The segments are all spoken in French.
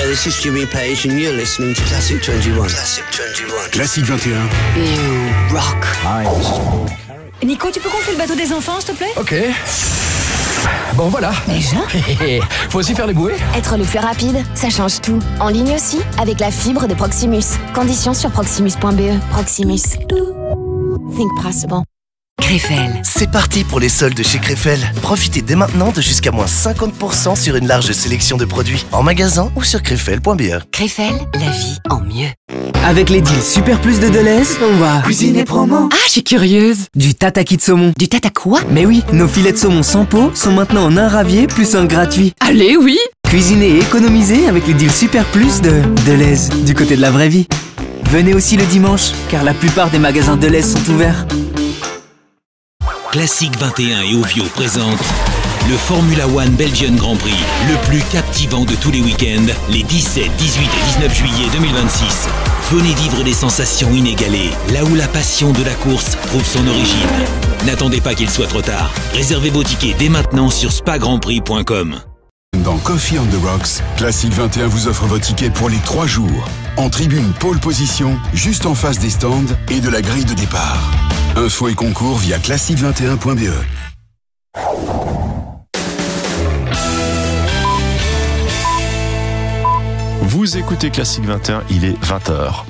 this is Jimmy Page and you're listening to Classic 21. Classic 21. Classic 21. You rock. Hi, this is Paul Carrick. Nico, tu peux gonfler le bateau des enfants, s'il te plaît? Ok. Bon, voilà. Déjà? Faut aussi faire les bouées. Être le plus rapide, ça change tout. En ligne aussi, avec la fibre de Proximus. Conditions sur proximus.be. Proximus. Think possible. Krefel. C'est parti pour les soldes chez Krefel. Profitez dès maintenant de jusqu'à moins 50% sur une large sélection de produits en magasin ou sur krefel.be. Krefel, la vie en mieux. Avec les deals Super Plus de Deleuze, on va cuisiner promo. Ah, je suis curieuse. Du tataki de saumon. Du tata quoi? Mais oui, nos filets de saumon sans peau sont maintenant en un ravier plus un gratuit. Allez, oui. Cuisiner et économiser avec les deals Super Plus de Deleuze, du côté de la vraie vie. Venez aussi le dimanche, car la plupart des magasins Deleuze sont ouverts. Classic 21 et Ovio présentent le Formula One Belgian Grand Prix, le plus captivant de tous les week-ends, les 17, 18 et 19 juillet 2026. Venez vivre des sensations inégalées, là où la passion de la course trouve son origine. N'attendez pas qu'il soit trop tard. Réservez vos tickets dès maintenant sur spagrandprix.com. Dans Coffee on the Rocks, Classic 21 vous offre vos tickets pour les 3 jours. En tribune pole position, juste en face des stands et de la grille de départ. Infos et concours via classic21.be. Vous écoutez Classic 21, il est 20h.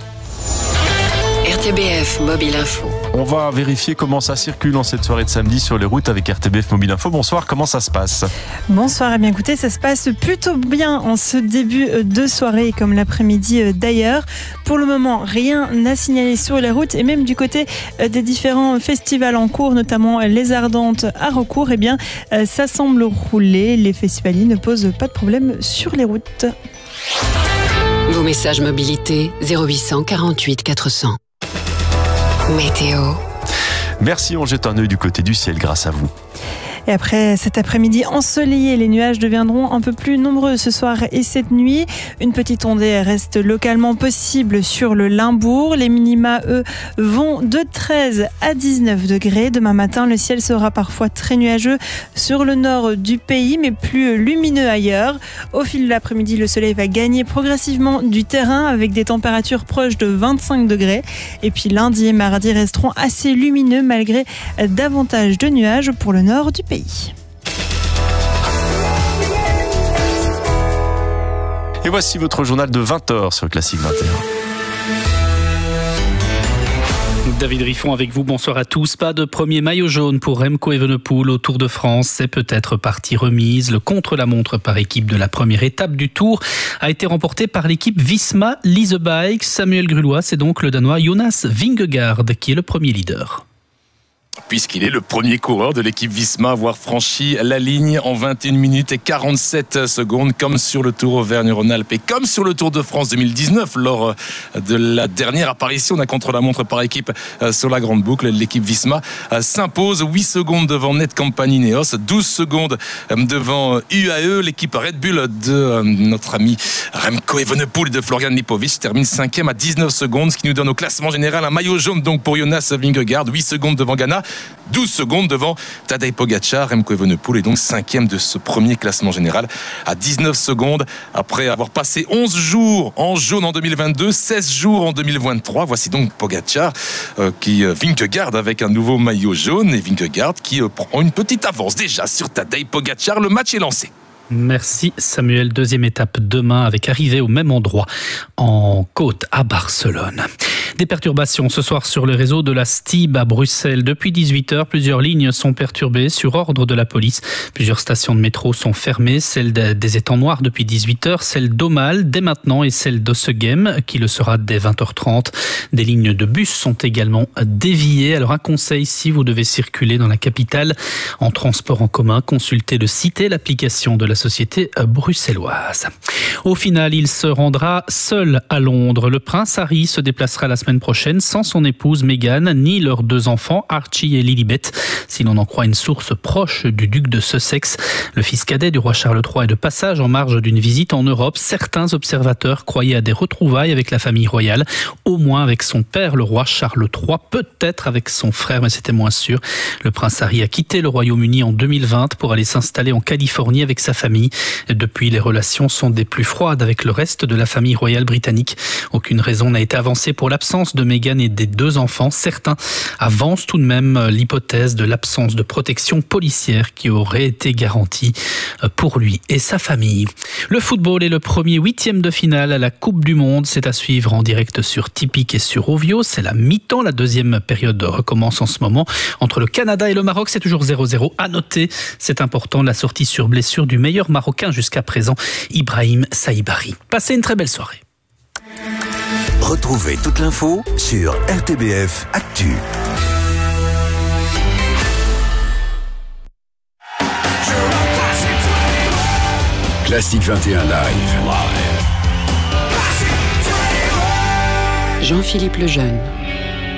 RTBF Mobile Info. On va vérifier comment ça circule en cette soirée de samedi sur les routes avec RTBF Mobile Info. Bonsoir, comment ça se passe? Bonsoir, et bien écoutez, ça se passe plutôt bien en ce début de soirée comme l'après-midi d'ailleurs. Pour le moment, rien à signaler sur les routes et même du côté des différents festivals en cours, notamment les Ardentes à Recourt, eh bien ça semble rouler. Les festivaliers ne posent pas de problème sur les routes. Vos messages mobilité 0800 48 400. Météo. Merci, on jette un œil du côté du ciel grâce à vous. Et après cet après-midi ensoleillé, les nuages deviendront un peu plus nombreux ce soir et cette nuit. Une petite ondée reste localement possible sur le Limbourg. Les minima, eux, vont de 13 à 19 degrés. Demain matin, le ciel sera parfois très nuageux sur le nord du pays, mais plus lumineux ailleurs. Au fil de l'après-midi, le soleil va gagner progressivement du terrain avec des températures proches de 25 degrés. Et puis lundi et mardi resteront assez lumineux malgré davantage de nuages pour le nord du pays. Et voici votre journal de 20h sur Classic 21. David Riffon avec vous, bonsoir à tous. Pas de premier maillot jaune pour Remco Evenepoel au Tour de France. C'est peut-être partie remise. Le contre-la-montre par équipe de la première étape du Tour a été remporté par l'équipe Visma Lease Bike. Samuel Grulois, c'est donc le Danois Jonas Vingegaard qui est le premier leader. Puisqu'il est le premier coureur de l'équipe Visma à avoir franchi la ligne en 21 minutes et 47 secondes, comme sur le Tour Auvergne-Rhône-Alpes et comme sur le Tour de France 2019 lors de la dernière apparition d'un contre-la-montre par équipe sur la grande boucle. L'équipe Visma s'impose 8 secondes devant Netcampany Ineos, 12 secondes devant UAE. L'équipe Red Bull de notre ami Remco Evenepoel et de Florian Lipovic termine 5e à 19 secondes, ce qui nous donne au classement général un maillot jaune donc pour Jonas Vingegaard, 8 secondes devant Ghana, 12 secondes devant Tadej Pogačar. Remco Evenepoel est donc 5e de ce premier classement général à 19 secondes après avoir passé 11 jours en jaune en 2022, 16 jours en 2023. Voici donc Pogačar Vingegaard avec un nouveau maillot jaune et Vingegaard qui prend une petite avance déjà sur Tadej Pogačar. Le match est lancé. Merci Samuel. Deuxième étape demain avec arrivée au même endroit en Côte à Barcelone. Des perturbations ce soir sur le réseau de la Stib à Bruxelles. Depuis 18h, plusieurs lignes sont perturbées sur ordre de la police. Plusieurs stations de métro sont fermées. Celle des Étangs Noirs depuis 18h, celle d'Aumale dès maintenant et celle d'Ossegem qui le sera dès 20h30. Des lignes de bus sont également déviées. Alors un conseil, si vous devez circuler dans la capitale en transport en commun, consultez le site et l'application de la société bruxelloise. Au final, il se rendra seul à Londres. Le prince Harry se déplacera la semaine prochaine sans son épouse Meghan ni leurs 2 enfants Archie et Lilibet. Si l'on en croit une source proche du duc de Sussex, le fils cadet du roi Charles III est de passage en marge d'une visite en Europe. Certains observateurs croyaient à des retrouvailles avec la famille royale, au moins avec son père, le roi Charles III, peut-être avec son frère, mais c'était moins sûr. Le prince Harry a quitté le Royaume-Uni en 2020 pour aller s'installer en Californie avec sa famille. famille. Depuis, les relations sont des plus froides avec le reste de la famille royale britannique. Aucune raison n'a été avancée pour l'absence de Meghan et des 2 enfants. Certains avancent tout de même l'hypothèse de l'absence de protection policière qui aurait été garantie pour lui et sa famille. Le football est le premier 8e de finale à la Coupe du Monde. C'est à suivre en direct sur Tipic et sur Ovio. C'est la mi-temps. La deuxième période recommence en ce moment. Entre le Canada et le Maroc, c'est toujours 0-0. À noter, c'est important, la sortie sur blessure du meilleur Marocain jusqu'à présent, Ibrahim Saïbari. Passez une très belle soirée. Retrouvez toute l'info sur RTBF Actu. Classique 21 live. Jean-Philippe Lejeune.